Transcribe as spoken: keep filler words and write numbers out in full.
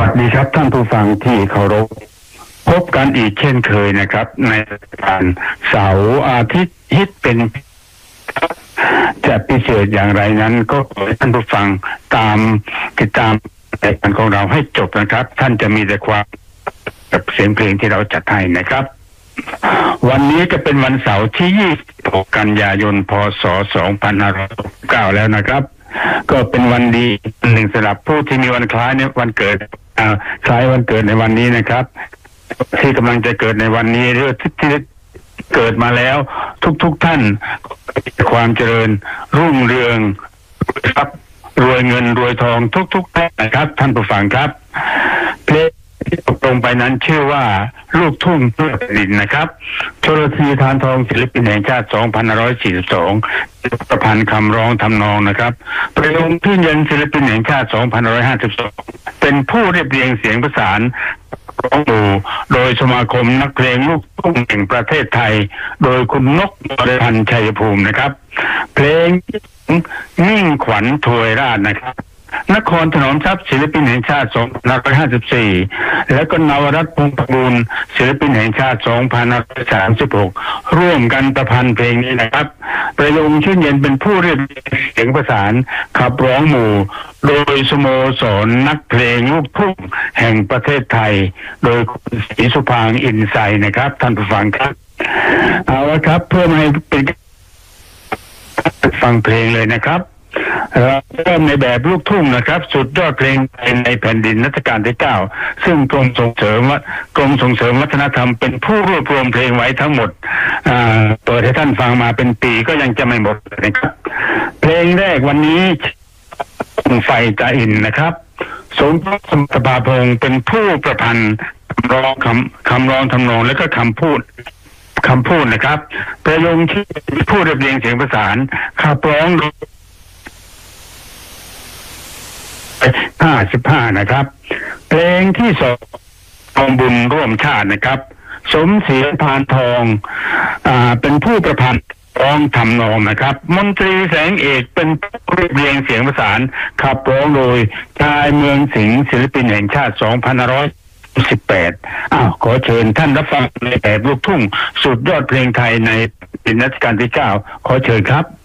วัสดีครับท่านผู้ฟังที่เคารพพบกันอีกเช่นเคยนะครับในการเสาร์อาทิตย์ฮิตเป็นจะพิเศษอย่างไรนั้นก็ขอให้ท่านผู้ฟังตามติดตามรายการของเราให้จบนะครับท่านจะมีแต่ความกับเสียงเพลงที่เราจัดให้นะครับวันนี้จะเป็นวันเสาร์ที่ยี่สิบหกกันยายนพศสองพันห้าร้อยหกสิบเก้าแล้วนะครับก็เป็นวันดีหนึ่งสำหรับผู้ที่มีวันคล้ายในวันเกิดคล้ายวันเกิดในวันนี้นะครับที่กำลังจะเกิดในวันนี้หรือที่เกิดมาแล้วทุกๆ ท่านความเจริญรุ่งเรืองครับรวยเงินรวยทองทุกๆท่านนะครับท่านผู้ฟังครับเพลงที่ตกลงไปนั้นชื่อว่าลูกทุ่งเพื่อแผ่นดินนะครับชลธีทานทองศิลปินแห่งชาติสองพันห้าร้อยสี่สิบสองประพันธ์คำร้องทำนองนะครับประโยงชื่นเย็นศิลปินแห่งชาติสองพันห้าร้อยห้าสิบสองเป็นผู้เรียบเรียงเสียงประสานร้องหมู่โดยสมาคมนักเพลงลูกทุ่งแห่งประเทศไทยโดยคุณนกบริพันธ์ชัยภูมินะครับเพลงนิ่งขวัญถวยราชนะครับนครถนอมทรัพย์ศิลปินแห่งชาติสองพันห้าร้อยห้าสิบสี่และก็นวรัตน์พงษ์ประมูลศิลปินแห่งชาติสองพันห้าร้อยสามสิบหกร่วมกันประพันธ์เพลงนี้นะครับประโยงชื่นเย็นเป็นผู้เรียบเสียงประสานขับร้องหมู่โดยสโมสรนักเพลงลูกทุ่งแห่งประเทศไทยโดยคุณศรีสุภางค์อินไซด์นะครับท่านผู้ฟังครับเอาละครับเพื่อไม่ให้เป็นฟังเพลงเลยนะครับเริ่มในแบบลูกทุ่งนะครับสุดยอดเพลงในแผ่นดินรัชกาลที่เก้าซึ่งกรมส่งเสริมกรมส่งเสริมวัฒนธรรมเป็นผู้รวบรวมเพลงไว้ทั้งหมดเปิดให้ท่านฟังมาเป็นปีก็ยังจะไม่หมดนะครับเพลงแรกวันนี้ไฟตาอินนะครับสมสมภาพงศ์เป็นผู้ประพันธ์ร้องคำคำร้องทำนองและก็คำพูดคำพูดนะครับประโยงที่ผู้เรียบเรียงเสียงประสานขับร้องห้าสิบห้านะครับเพลงที่สองทองบุญร่วมชาตินะครับสมศรีพานทองอ่าเป็นผู้ประพันธ์ร้องทำนองนะครับมนตรีแสงเอกเป็นผู้เรียบเรียงเสียงประสานขับร้องโดยชายเมืองสิงห์ศิลปินแห่งชาติสองพันห้าร้อยสิบแปดอ้าวขอเชิญท่านรับฟังในแบบลูกทุ่งสุดยอดเพลงไทยในรัชกาลที่เก้าขอเชิญครับ